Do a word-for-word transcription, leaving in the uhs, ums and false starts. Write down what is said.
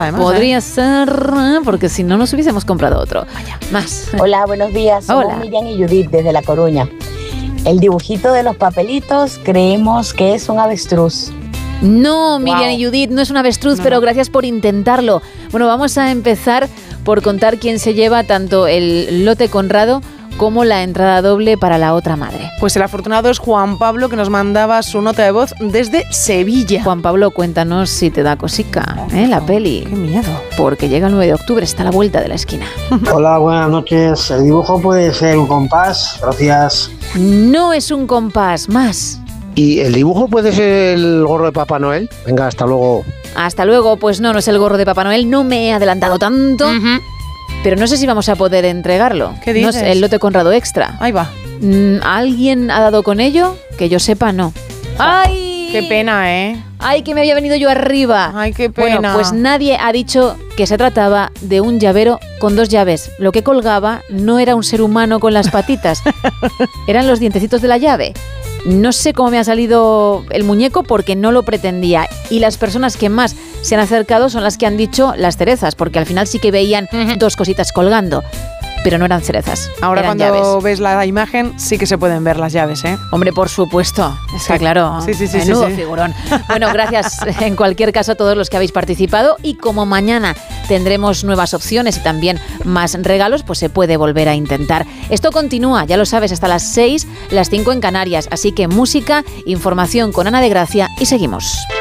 Además, Podría ¿eh? ser, porque si no nos hubiésemos comprado otro. Vaya, más. Hola, buenos días. Somos Hola. Miriam y Judith desde La Coruña. El dibujito de los papelitos creemos que es un avestruz. No, Miriam Wow. y Judith, no es un avestruz, No. pero gracias por intentarlo. Bueno, vamos a empezar por contar quién se lleva tanto el lote Conrado como la entrada doble para la otra madre. Pues el afortunado es Juan Pablo, que nos mandaba su nota de voz desde Sevilla. Juan Pablo, cuéntanos si te da cosica, ¿eh? La peli. ¡Qué miedo! Porque llega el nueve de octubre, está a la vuelta de la esquina. Hola, buenas noches. El dibujo puede ser un compás. Gracias. No es un compás, más. ¿Y el dibujo puede ser el gorro de Papá Noel? Venga, hasta luego. Hasta luego, pues no, no es el gorro de Papá Noel, no me he adelantado tanto, Ujú. pero no sé si vamos a poder entregarlo. ¿Qué No es dices? el lote Conrado Extra. Ahí va. Mm, ¿Alguien ha dado con ello? Que yo sepa, no. ¡Ay! ¡Qué pena, eh! ¡Ay, que me había venido yo arriba! ¡Ay, qué pena! Bueno, pues nadie ha dicho que se trataba de un llavero con dos llaves. Lo que colgaba no era un ser humano con las patitas, eran los dientecitos de la llave. No sé cómo me ha salido el muñeco porque no lo pretendía. Y las personas que más se han acercado son las que han dicho las cerezas, porque al final sí que veían Ujú. dos cositas colgando, pero no eran cerezas. Ahora eran cuando llaves. ves la imagen sí que se pueden ver las llaves, ¿eh? Hombre, por supuesto, está Sí. claro. Sí, sí, sí, sí, Menudo sí. figurón. Bueno, gracias en cualquier caso a todos los que habéis participado y como mañana tendremos nuevas opciones y también más regalos, pues se puede volver a intentar. Esto continúa, ya lo sabes, hasta las seis, las cinco en Canarias, así que música, información con Ana de Gracia y seguimos.